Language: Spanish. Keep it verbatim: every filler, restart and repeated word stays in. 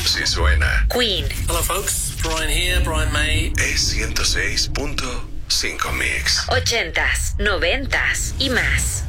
Si suena. Queen. Hello folks, Brian here, Brian May. Es ciento seis punto cinco Mix. Ochentas, noventas y más.